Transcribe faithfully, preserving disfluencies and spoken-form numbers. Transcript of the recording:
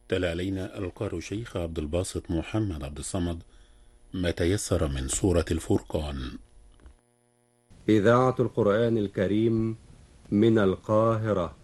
تلا علينا القارئ الشيخ عبد الباسط محمد عبد الصمد ما تيسر من سورة الفرقان. إذاعة القرآن الكريم من القاهرة.